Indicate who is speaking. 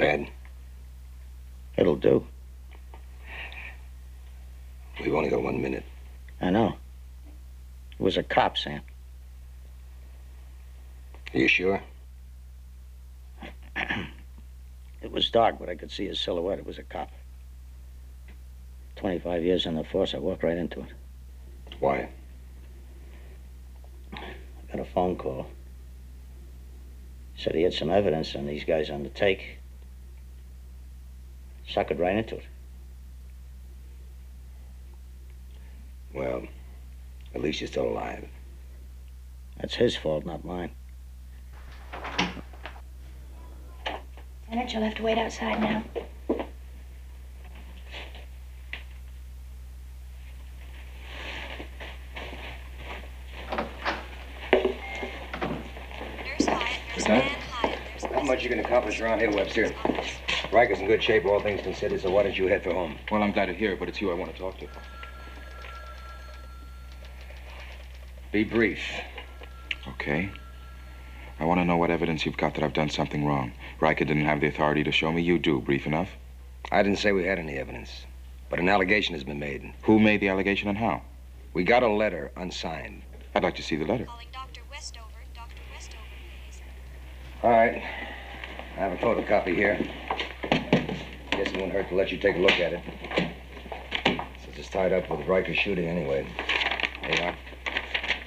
Speaker 1: Bad?
Speaker 2: It'll do.
Speaker 1: We've only got 1 minute.
Speaker 2: I know. It was a cop, Sam.
Speaker 1: Are you sure?
Speaker 2: It was dark, but I could see his silhouette. It was a cop. 25 years in the force, I walked right into it.
Speaker 1: Why?
Speaker 2: I got a phone call. Said he had some evidence on these guys on the take. Suckered right into it.
Speaker 1: Well, at least you're still alive.
Speaker 2: That's his fault, not mine.
Speaker 3: Lieutenant, you'll have to wait outside now.
Speaker 1: Not much you can accomplish around here, Webster. Riker's in good shape, all things considered, so why don't you head for home?
Speaker 4: Well, I'm glad to hear it, but it's you I want to talk to.
Speaker 1: Be brief.
Speaker 4: Okay. I want to know what evidence you've got that I've done something wrong. Riker didn't have the authority to show me. You do. Brief enough?
Speaker 1: I didn't say we had any evidence, but an allegation has been made.
Speaker 4: Who made the allegation and how?
Speaker 1: We got a letter, unsigned.
Speaker 4: I'd like to see the letter.
Speaker 3: Calling Dr. Westover. Dr. Westover, please.
Speaker 1: All right. I have a photocopy here. Guess it won't hurt to let you take a look at it. Since it's tied up with Riker's shooting anyway. There you are.